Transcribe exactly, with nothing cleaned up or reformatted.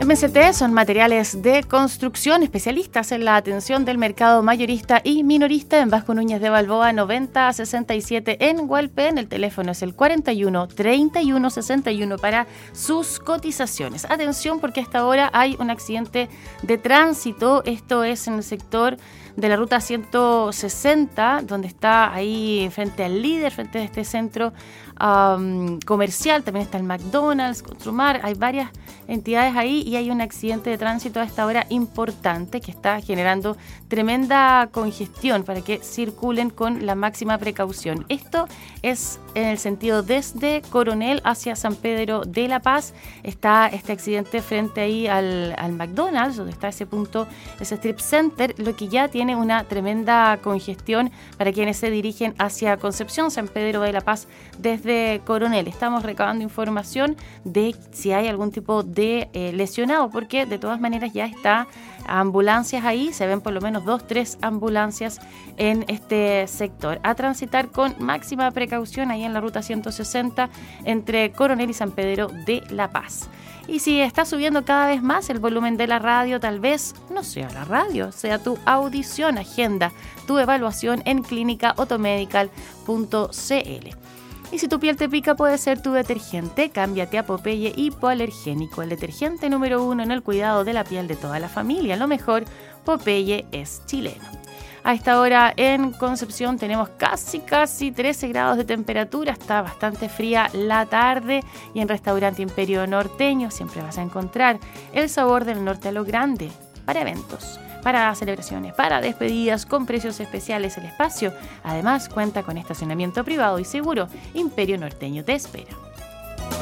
M S T son materiales de construcción, especialistas en la atención del mercado mayorista y minorista en Vasco Núñez de Balboa noventa sesenta y siete en Hualpén. El teléfono es el cuarenta y uno, treinta y uno, sesenta y uno para sus cotizaciones. Atención, porque hasta ahora hay un accidente de tránsito. Esto es en el sector de la ruta ciento sesenta, donde está ahí frente al Líder, frente a este centro um, comercial. También está el McDonald's, Construmar. Hay varias entidades ahí y hay un accidente de tránsito a esta hora importante que está generando tremenda congestión para que circulen con la máxima precaución. Esto es en el sentido desde Coronel hacia San Pedro de la Paz. Está este accidente frente ahí al, al McDonald's, donde está ese punto, ese strip center, lo que ya tiene una tremenda congestión para quienes se dirigen hacia Concepción, San Pedro de la Paz desde Coronel. Estamos recabando información de si hay algún tipo de eh, lesionado, porque de todas maneras ya está ambulancias ahí, se ven por lo menos dos, tres ambulancias en este sector. A transitar con máxima precaución ahí en la ruta ciento sesenta entre Coronel y San Pedro de la Paz. Y si está subiendo cada vez más el volumen de la radio, tal vez no sea la radio, sea tu audición. Agenda tu evaluación en clínica otomedical punto c l. Y si tu piel te pica, puede ser tu detergente. Cámbiate a Popeye Hipoalergénico, el detergente número uno en el cuidado de la piel de toda la familia. Lo mejor, Popeye es chileno. A esta hora en Concepción tenemos casi, casi trece grados de temperatura. Está bastante fría la tarde y en Restaurante Imperio Norteño siempre vas a encontrar el sabor del norte a lo grande para eventos, para celebraciones, para despedidas con precios especiales. El espacio además cuenta con estacionamiento privado y seguro. Imperio Norteño te espera.